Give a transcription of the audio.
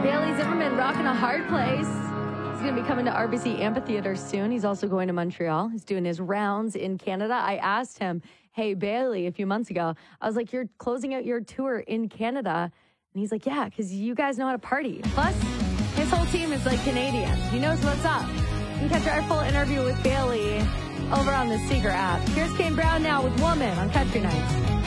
Bailey Zimmerman rocking a hard place. He's going to be coming to RBC Amphitheater soon. He's also going to Montreal. He's doing his rounds in Canada. I asked him, hey, Bailey, a few months ago, I was like, you're closing out your tour in Canada. And he's like, yeah, because you guys know how to party. Plus, his whole team is like Canadian. He knows what's up. You can catch our full interview with Bailey over on the Seeger app. Here's Kane Brown now with Woman on Country Nights.